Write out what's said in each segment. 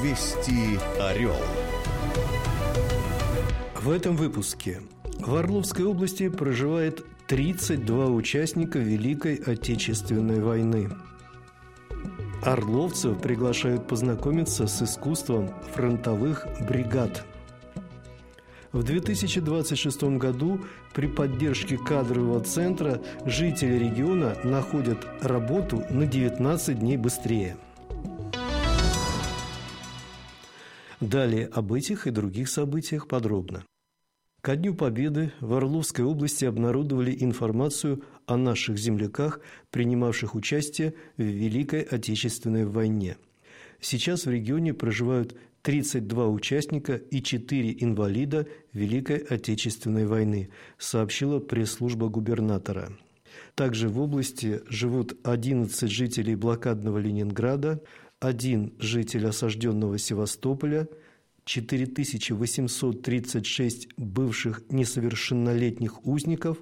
Вести Орел. В этом выпуске. В Орловской области проживает 32 участника Великой Отечественной войны. Орловцев приглашают познакомиться с искусством фронтовых бригад. В 2026 году при поддержке кадрового центра жители региона находят работу на 19 дней быстрее. Далее об этих и других событиях подробно. Ко Дню Победы в Орловской области обнародовали информацию о наших земляках, принимавших участие в Великой Отечественной войне. Сейчас в регионе проживают 32 участника и 4 инвалида Великой Отечественной войны, сообщила пресс-служба губернатора. Также в области живут 11 жителей блокадного Ленинграда, 1 житель осажденного Севастополя, 4836 бывших несовершеннолетних узников,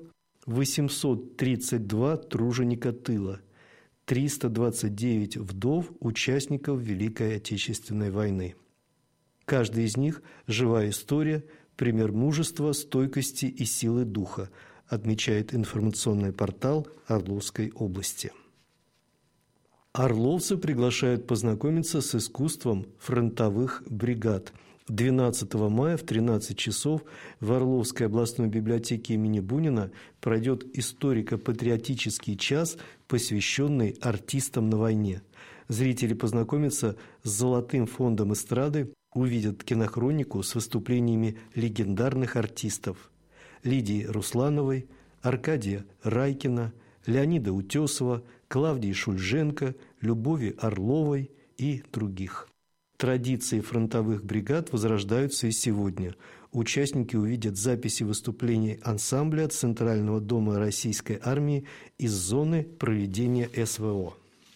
832 труженика тыла, 329 вдов участников Великой Отечественной войны. Каждый из них – живая история, пример мужества, стойкости и силы духа, отмечает информационный портал Орловской области. Орловцы приглашают познакомиться с искусством фронтовых бригад. 12 мая в 13 часов в Орловской областной библиотеке имени Бунина пройдет историко-патриотический час, посвященный артистам на войне. Зрители познакомятся с Золотым фондом эстрады, увидят кинохронику с выступлениями легендарных артистов Лидии Руслановой, Аркадия Райкина, Леонида Утесова, Клавдии Шульженко, Любови Орловой и других. Традиции фронтовых бригад возрождаются и сегодня. Участники увидят записи выступлений ансамбля Центрального дома Российской армии из зоны проведения СВО.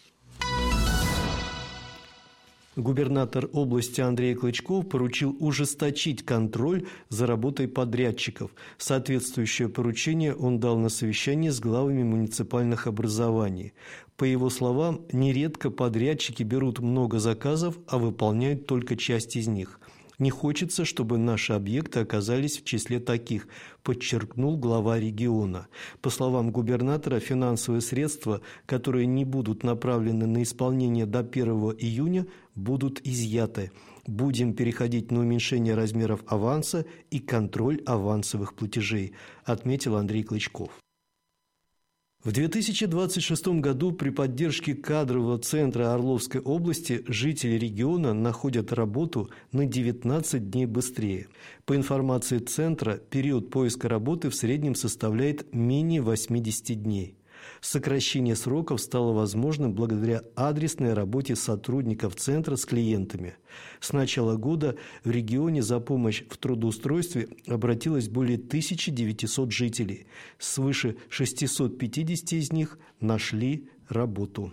Губернатор области Андрей Клычков поручил ужесточить контроль за работой подрядчиков. Соответствующее поручение он дал на совещании с главами муниципальных образований. По его словам, нередко подрядчики берут много заказов, а выполняют только часть из них. «Не хочется, чтобы наши объекты оказались в числе таких», подчеркнул глава региона. По словам губернатора, финансовые средства, которые не будут направлены на исполнение до 1 июня, будут изъяты. «Будем переходить на уменьшение размеров аванса и контроль авансовых платежей», отметил Андрей Клычков. В 2026 году при поддержке кадрового центра Орловской области жители региона находят работу на 19 дней быстрее. По информации центра, период поиска работы в среднем составляет менее 80 дней. Сокращение сроков стало возможным благодаря адресной работе сотрудников центра с клиентами. С начала года в регионе за помощь в трудоустройстве обратилось более 1900 жителей. Свыше 650 из них нашли работу.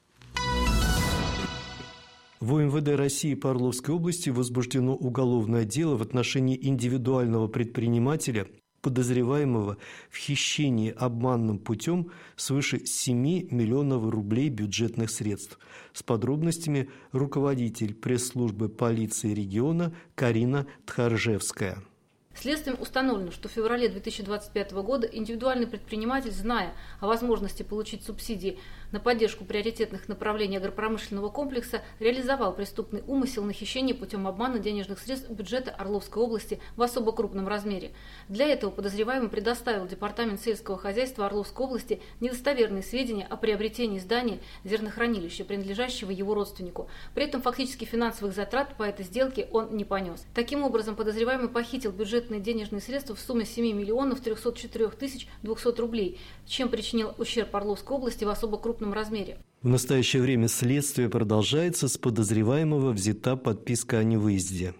В УМВД России по Орловской области возбуждено уголовное дело в отношении индивидуального предпринимателя, подозреваемого в хищении обманным путем свыше 7 миллионов рублей бюджетных средств. С подробностями руководитель пресс-службы полиции региона Карина Тхаржевская. Следствием установлено, что в феврале 2025 года индивидуальный предприниматель, зная о возможности получить субсидии на поддержку приоритетных направлений агропромышленного комплекса, реализовал преступный умысел на хищение путем обмана денежных средств бюджета Орловской области в особо крупном размере. Для этого подозреваемый предоставил Департамент сельского хозяйства Орловской области недостоверные сведения о приобретении здания зернохранилища, принадлежащего его родственнику. При этом фактически финансовых затрат по этой сделке он не понес. Таким образом, подозреваемый похитил бюджетные денежные средства в сумме 7 миллионов 304 тысяч 200 рублей, чем причинил ущерб Орловской области в особо крупном размере. В настоящее время следствие продолжается, с подозреваемого взята подписка о невыезде.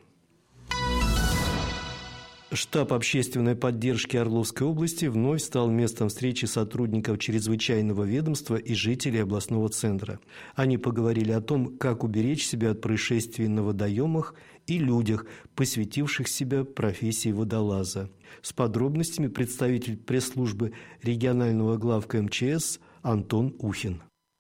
Штаб общественной поддержки Орловской области вновь стал местом встречи сотрудников чрезвычайного ведомства и жителей областного центра. Они поговорили о том, как уберечь себя от происшествий на водоемах и людях, посвятивших себя профессии водолаза. С подробностями представитель пресс-службы регионального главка МЧС Антон Ухин.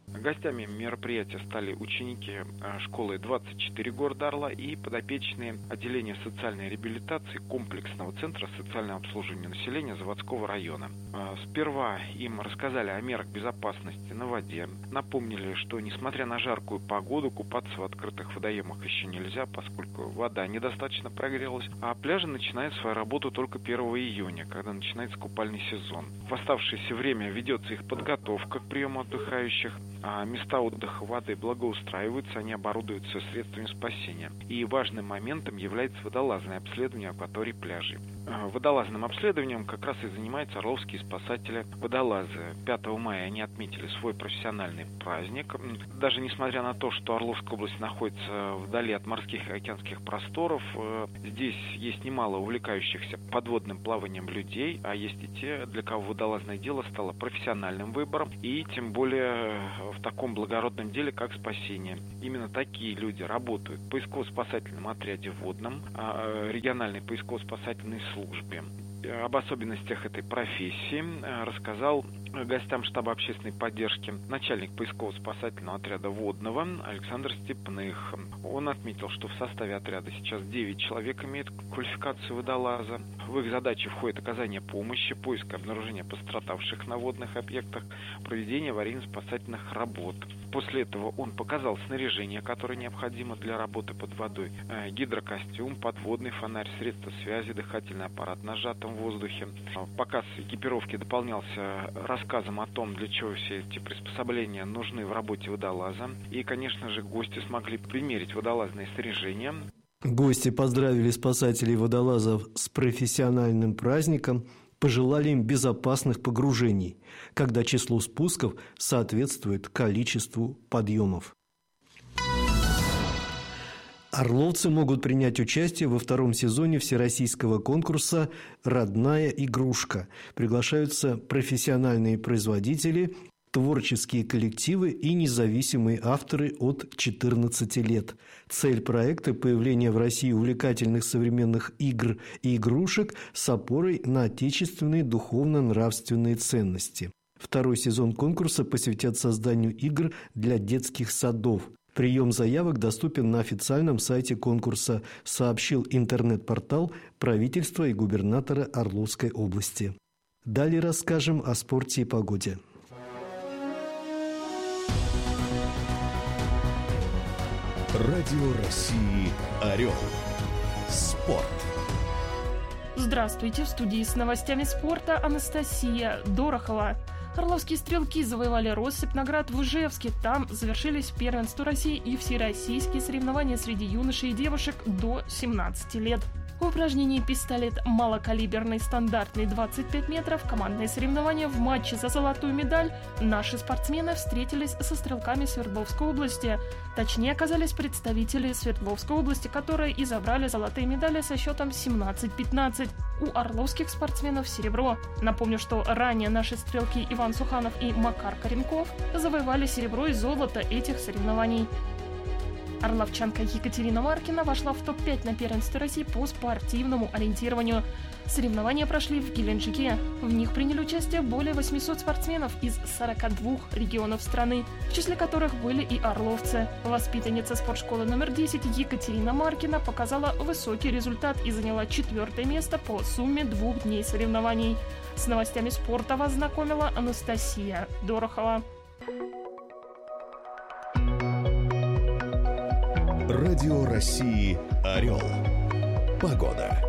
Гостями мероприятия стали ученики школы 24 города Орла и подопечные отделения социальной реабилитации комплексного центра социального обслуживания населения Заводского района. Сперва им рассказали о мерах безопасности на воде, напомнили, что несмотря на жаркую погоду, купаться в открытых водоемах еще нельзя, поскольку вода недостаточно прогрелась, а пляжи начинают свою работу только 1 июня, когда начинается купальный сезон. В оставшееся время ведется их подготовка к приему отдыхающих, а места отдыха воды благоустраиваются, они оборудуются средствами спасения. И важным моментом является водолазное обследование акваторий пляжей. Водолазным обследованием как раз и занимаются орловские спасатели-водолазы. 5 мая они отметили свой профессиональный праздник. Даже несмотря на то, что Орловская область находится вдали от морских и океанских просторов, здесь есть немало увлекающихся подводным плаванием людей, а есть и те, для кого водолазное дело стало профессиональным выбором, и тем более в таком благородном деле, как спасение. Именно такие люди работают в поисково-спасательном отряде водном, региональной поисково-спасательной службе. Об особенностях этой профессии рассказал гостям штаба общественной поддержки начальник поисково-спасательного отряда водного Александр Степных. Он отметил, что в составе отряда сейчас 9 человек имеют квалификацию водолаза. В их задачи входит оказание помощи, поиск и обнаружение пострадавших на водных объектах, проведение аварийно-спасательных работ. После этого он показал снаряжение, которое необходимо для работы под водой. Гидрокостюм, подводный фонарь, средства связи, дыхательный аппарат на сжатом воздухе. Показ экипировки дополнялся рассказом о том, для чего все эти приспособления нужны в работе водолаза. И, конечно же, гости смогли примерить водолазное снаряжение. Гости поздравили спасателей-водолазов с профессиональным праздником, пожелали им безопасных погружений, когда число спусков соответствует количеству подъемов. Орловцы могут принять участие во 2-м сезоне всероссийского конкурса «Родная игрушка». Приглашаются профессиональные производители, творческие коллективы и независимые авторы от 14 лет. Цель проекта – появление в России увлекательных современных игр и игрушек с опорой на отечественные духовно-нравственные ценности. 2-й сезон конкурса посвятят созданию игр для детских садов. Прием заявок доступен на официальном сайте конкурса, сообщил интернет-портал правительства и губернатора Орловской области. Далее расскажем о спорте и погоде. Радио России «Орел». Спорт. Здравствуйте, в студии с новостями спорта Анастасия Дорохова. Орловские стрелки завоевали россыпь наград в Ижевске. Там завершились первенство России и всероссийские соревнования среди юношей и девушек до 17 лет. В упражнении «Пистолет малокалиберный стандартный 25 метров» командные соревнования в матче за золотую медаль наши спортсмены встретились со стрелками Свердловской области. Точнее, оказались представители Свердловской области, которые и забрали золотые медали со счетом 17-15. У орловских спортсменов серебро. Напомню, что ранее наши стрелки Иван Суханов и Макар Коренков завоевали серебро и золото этих соревнований. Орловчанка Екатерина Маркина вошла в топ-5 на первенстве России по спортивному ориентированию. Соревнования прошли в Геленджике. В них приняли участие более 800 спортсменов из 42 регионов страны, в числе которых были и орловцы. Воспитанница спортшколы номер 10 Екатерина Маркина показала высокий результат и заняла 4-е место по сумме 2 дней соревнований. С новостями спорта вас знакомила Анастасия Дорохова. Радио России «Орел». Погода.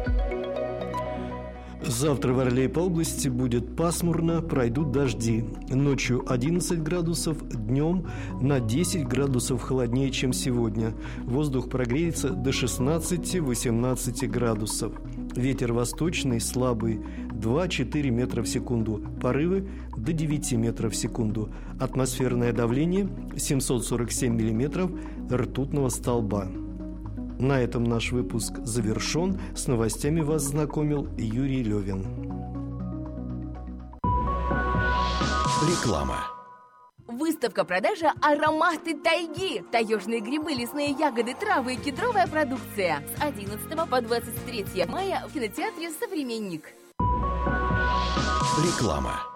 Завтра в Орле и по области будет пасмурно, пройдут дожди. Ночью 11 градусов, днем на 10 градусов холоднее, чем сегодня. Воздух прогреется до 16-18 градусов. Ветер восточный, слабый, 2-4 метра в секунду. Порывы до 9 метров в секунду. Атмосферное давление 747 миллиметров ртутного столба. На этом наш выпуск завершен. С новостями вас знакомил Юрий Левин. Реклама. Выставка-продажа «Ароматы тайги». Таежные грибы, лесные ягоды, травы и кедровая продукция. С 11 по 23 мая в кинотеатре «Современник». Реклама.